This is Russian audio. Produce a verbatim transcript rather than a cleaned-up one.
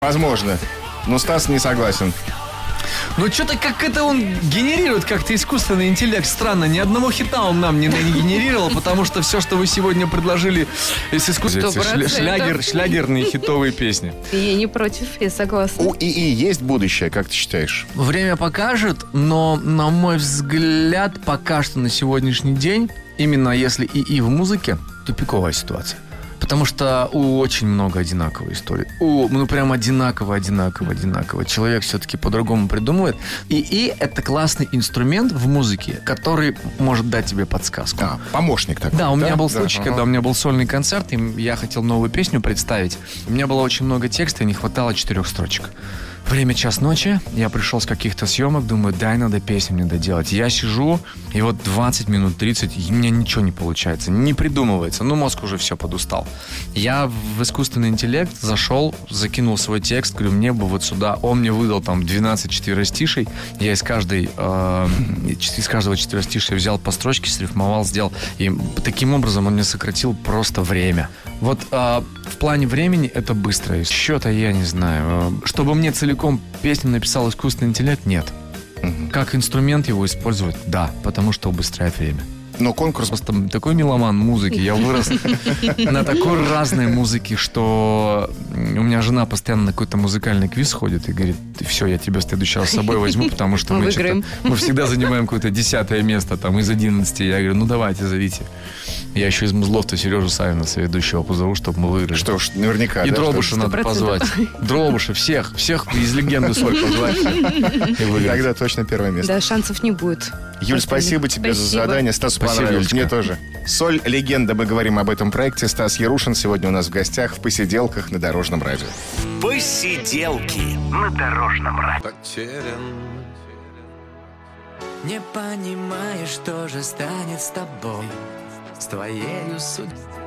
Возможно. Но Стас не согласен. Ну, что-то как это он генерирует как-то искусственный интеллект. Странно, ни одного хита он нам не, не генерировал, потому что все, что вы сегодня предложили из искусственного... Шля, шлягер, шлягерные хитовые песни. Я не против, я согласна. У ИИ есть будущее, как ты считаешь? Время покажет, но, на мой взгляд, пока что на сегодняшний день, именно если ИИ в музыке, тупиковая ситуация. Потому что у очень много одинаковой истории. У, ну, прям одинаково, одинаково, одинаково. Человек все-таки по-другому придумывает. ИИ — это классный инструмент в музыке, который может дать тебе подсказку. А, помощник такой. Да, у да? меня был да, случай, ага. когда у меня был сольный концерт, и я хотел новую песню представить. У меня было очень много текста, и не хватало четырех строчек. Время час ночи, я пришел с каких-то съемок, думаю, дай, надо песню мне доделать. Я сижу, и вот двадцать минут, тридцать, и у меня ничего не получается, не придумывается, ну мозг уже все подустал. Я в искусственный интеллект зашел, закинул свой текст, говорю, мне бы вот сюда, он мне выдал там двенадцать четверостишей, я из каждой, э, из каждого четверостишия взял по строчке, срифмовал, сделал, и таким образом он мне сократил просто время. Вот э, в плане времени это быстро, счета я не знаю, чтобы мне целиком песню написал искусственный интеллект, нет. Угу. Как инструмент его использовать, да, потому что убыстряет время. Но конкурс... Просто такой меломан музыки. Я вырос на такой разной музыке, что у меня жена постоянно на какой-то музыкальный квиз ходит и говорит, все, я тебя в следующий раз с собой возьму, потому что мы, мы, мы всегда занимаем какое-то десятое место там из одиннадцати. Я говорю, ну давайте, зовите. Я еще из Музлов-то Сережу Савина, соведущего, позову, чтобы мы выиграли. Что ж, наверняка. И да, Дробыша надо позвать. Дробыша, всех, всех из легенды Соль позвать. И тогда точно первое место. Да, шансов не будет. Юль, спасибо тебе спасибо. за задание. Стасу понравилось, мне тоже. Соль — легенда. Мы говорим об этом проекте. Стас Ярушин сегодня у нас в гостях в «Посиделках» на Дорожном радио. Посиделки на Дорожном радио. Потерян. Не понимаешь, что же станет с тобой, с твоею судьбой.